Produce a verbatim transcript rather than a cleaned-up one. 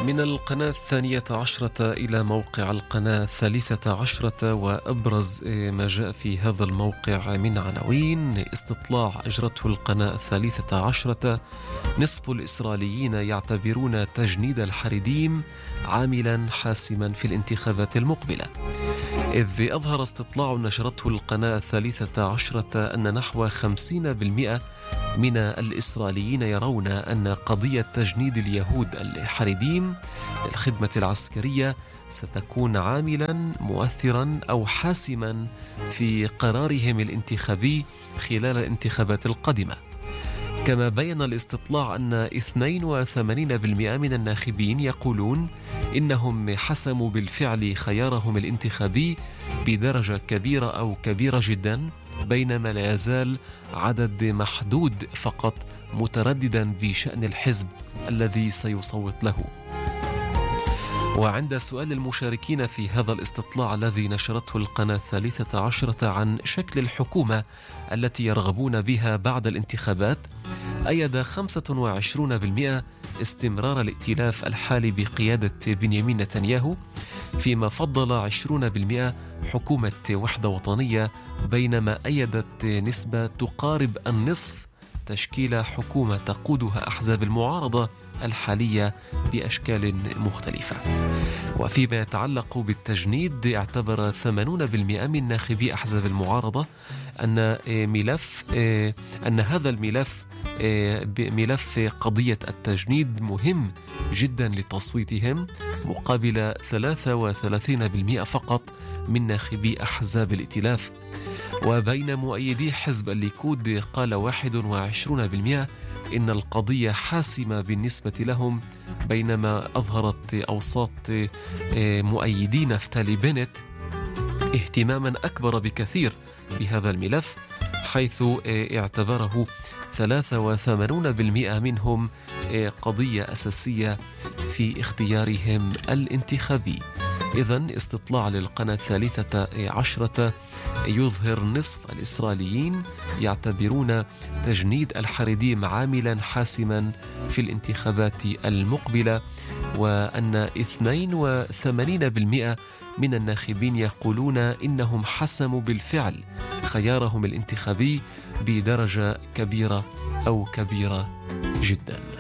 من القناة الثانية عشرة إلى موقع القناة الثالثة عشرة، وأبرز ما جاء في هذا الموقع من عناوين. استطلاع أجرته القناة الثالثة عشرة: نصف الإسرائيليين يعتبرون تجنيد الحريديم عاملا حاسما في الانتخابات المقبلة. إذ أظهر استطلاع نشرته القناة الثالثة عشرة أن نحو خمسين بالمئة من الإسرائيليين يرون أن قضية تجنيد اليهود الحريديم للخدمة العسكرية ستكون عاملا مؤثرا أو حاسما في قرارهم الانتخابي خلال الانتخابات القادمة. كما بين الاستطلاع أن اثنين وثمانين بالمئة من الناخبين يقولون إنهم حسموا بالفعل خيارهم الانتخابي بدرجة كبيرة أو كبيرة جدا، بينما لا يزال عدد محدود فقط مترددا بشأن الحزب الذي سيصوت له. وعند سؤال المشاركين في هذا الاستطلاع الذي نشرته القناة الثالثة عشرة عن شكل الحكومة التي يرغبون بها بعد الانتخابات، أيد خمسة وعشرين بالمئة استمرار الائتلاف الحالي بقيادة بنيامين نتنياهو، فيما فضل عشرين بالمئة حكومة وحدة وطنية، بينما أيدت نسبة تقارب النصف تشكيل حكومة تقودها أحزاب المعارضة الحالية بأشكال مختلفة. وفيما يتعلق بالتجنيد، اعتبر ثمانين بالمئة من ناخبي أحزاب المعارضة أن ملف أن هذا الملف ملف قضية التجنيد مهم جدا لتصويتهم، مقابل ثلاثة وثلاثين بالمئة فقط من ناخبي أحزاب الائتلاف. وبين مؤيدي حزب الليكود قال واحد وعشرين بالمئة إن القضية حاسمة بالنسبة لهم، بينما أظهرت أوساط مؤيدي نفتالي بنت اهتماما أكبر بكثير بهذا الملف، حيث اعتبره ثلاثة وثمانين بالمئة منهم قضية أساسية في اختيارهم الانتخابي. إذن استطلاع للقناة الثالثة عشرة يظهر نصف الإسرائيليين يعتبرون تجنيد الحريديم عاملا حاسما في الانتخابات المقبلة، وأن اثنين وثمانين بالمئة من الناخبين يقولون إنهم حسموا بالفعل خيارهم الانتخابي بدرجة كبيرة أو كبيرة جدا.